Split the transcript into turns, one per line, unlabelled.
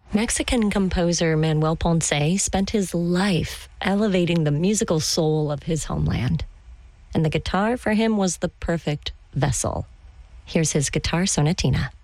Mexican composer Manuel Ponce spent his life elevating the musical soul of his homeland. And the guitar for him was the perfect vessel. Here's his guitar sonatina.